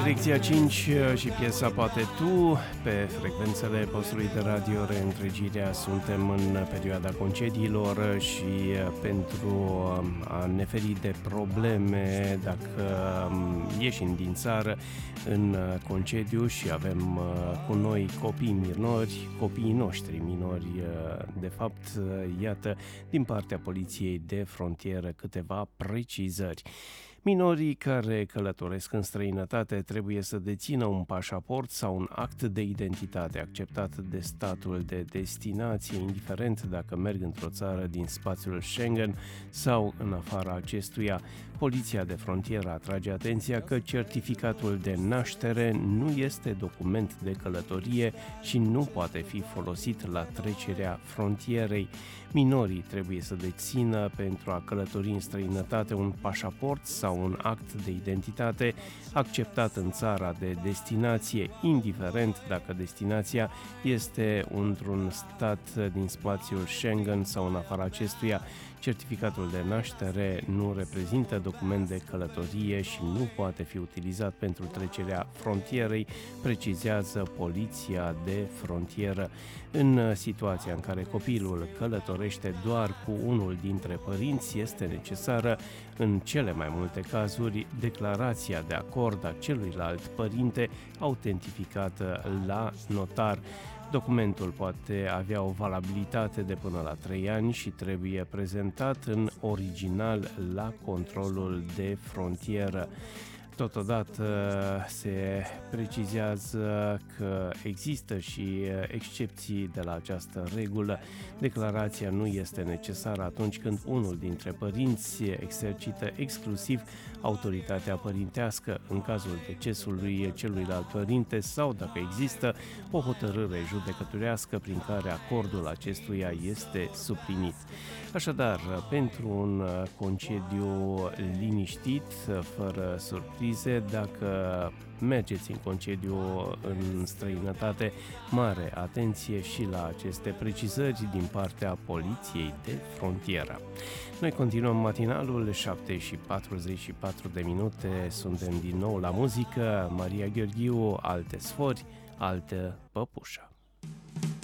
Direcția 5 și piesa Poate Tu pe frecvențele postului de radio Reîntregirea. Suntem în perioada concediilor și pentru a ne feri de probleme dacă ieșim din țară în concediu și avem cu noi copii minori, copiii noștri minori, de fapt, iată, din partea Poliției de Frontieră câteva precizări. Minorii care călătoresc în străinătate trebuie să dețină un pașaport sau un act de identitate acceptat de statul de destinație, indiferent dacă merg într-o țară din spațiul Schengen sau în afara acestuia. Poliția de Frontieră atrage atenția că certificatul de naștere nu este document de călătorie și nu poate fi folosit la trecerea frontierei. Minorii trebuie să dețină pentru a călători în străinătate un pașaport sau un act de identitate acceptat în țara de destinație, indiferent dacă destinația este într-un stat din spațiul Schengen sau în afara acestuia. Certificatul de naștere nu reprezintă document de călătorie și nu poate fi utilizat pentru trecerea frontierei, precizează Poliția de Frontieră. În situația în care copilul călătorește doar cu unul dintre părinți, este necesară, în cele mai multe cazuri, declarația de acord a celuilalt părinte autentificată la notar. Documentul poate avea o valabilitate de până la 3 ani și trebuie prezentat în original la controlul de frontieră. Totodată se precizează că există și excepții de la această regulă. Declarația nu este necesară atunci când unul dintre părinți exercită exclusiv autoritatea părintească în cazul decesului celuilalt părinte sau dacă există o hotărâre judecătorească prin care acordul acestuia este suplinit. Așadar, pentru un concediu liniștit, fără surprize, dacă mergeți în concediu în străinătate, mare atenție și la aceste precizări din partea Poliției de Frontieră. Noi continuăm matinalul, 7:44, suntem din nou la muzică, Maria Gheorghiu, Alte sfori, altă păpușă.